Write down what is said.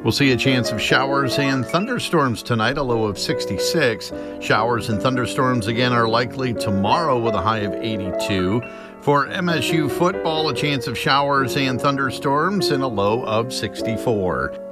We'll see a chance of showers and thunderstorms tonight, a low of 66. Showers and thunderstorms again are likely tomorrow with a high of 82. For MSU football, a chance of showers and thunderstorms and a low of 64.